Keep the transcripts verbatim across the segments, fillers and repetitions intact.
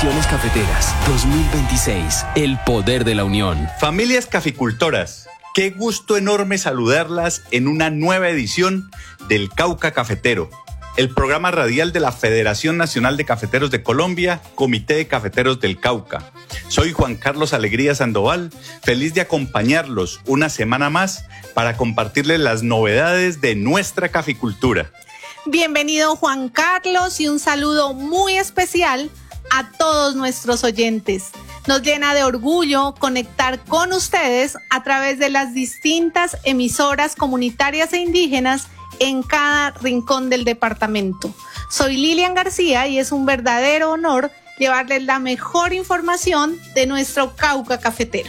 Elecciones Cafeteras dos mil veintiséis. El poder de la unión. Familias caficultoras, qué gusto enorme saludarlas en una nueva edición del Cauca Cafetero, el programa radial de la Federación Nacional de Cafeteros de Colombia, Comité de Cafeteros del Cauca. Soy Juan Carlos Alegría Sandoval, feliz de acompañarlos una semana más para compartirles las novedades de nuestra caficultura. Bienvenido, Juan Carlos, y un saludo muy especial a todos nuestros oyentes. Nos llena de orgullo conectar con ustedes a través de las distintas emisoras comunitarias e indígenas en cada rincón del departamento. Soy Lilian García y es un verdadero honor llevarles la mejor información de nuestro Cauca Cafetero.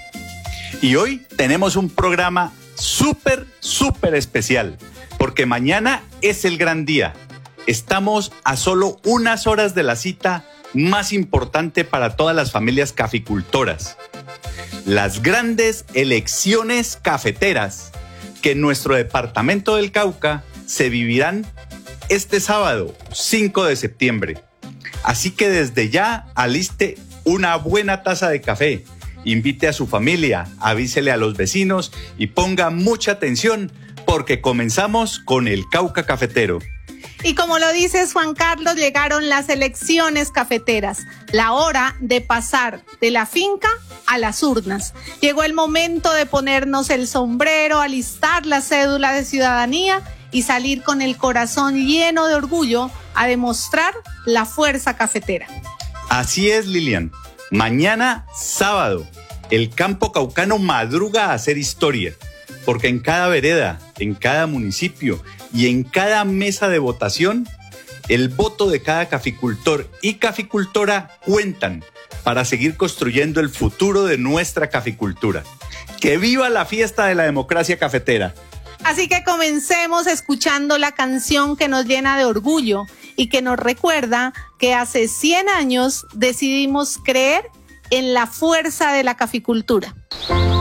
Y hoy tenemos un programa súper, súper especial, porque mañana es el gran día. Estamos a solo unas horas de la cita más importante para todas las familias caficultoras. Las grandes elecciones cafeteras que en nuestro departamento del Cauca se vivirán este sábado, cinco de septiembre. Así que desde ya aliste una buena taza de café, invite a su familia, avísele a los vecinos y ponga mucha atención porque comenzamos con el Cauca Cafetero. Y como lo dices, Juan Carlos, llegaron las elecciones cafeteras, la hora de pasar de la finca a las urnas. Llegó el momento de ponernos el sombrero, alistar la cédula de ciudadanía y salir con el corazón lleno de orgullo a demostrar la fuerza cafetera. Así es, Lilian. Mañana, sábado, el campo caucano madruga a hacer historia, porque en cada vereda, en cada municipio y en cada mesa de votación, el voto de cada caficultor y caficultora cuentan para seguir construyendo el futuro de nuestra caficultura. ¡Que viva la fiesta de la democracia cafetera! Así que comencemos escuchando la canción que nos llena de orgullo y que nos recuerda que hace cien años decidimos creer en la fuerza de la caficultura.